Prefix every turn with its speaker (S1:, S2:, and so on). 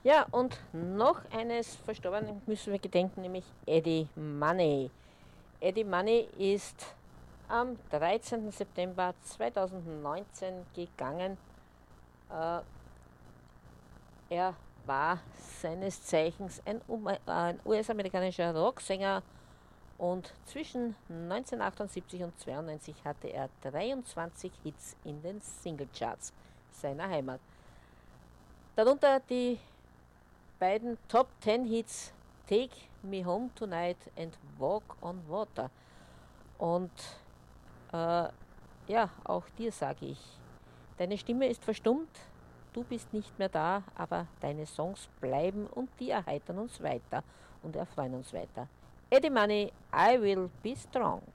S1: Ja, und noch eines Verstorbenen müssen wir gedenken, nämlich Eddie Money. Eddie Money ist am 13. September 2019 gegangen. Äh, Er war seines Zeichens ein US-amerikanischer Rocksänger und zwischen 1978 und 92 hatte er 23 Hits in den Singlecharts seiner Heimat. Darunter die beiden Top 10 Hits Take Me Home Tonight and Walk on Water. Und äh, ja, auch dir sage ich, deine Stimme ist verstummt, du bist nicht mehr da, aber deine Songs bleiben und die erheitern uns weiter und erfreuen uns weiter. Eddie Money, I Will Be Strong.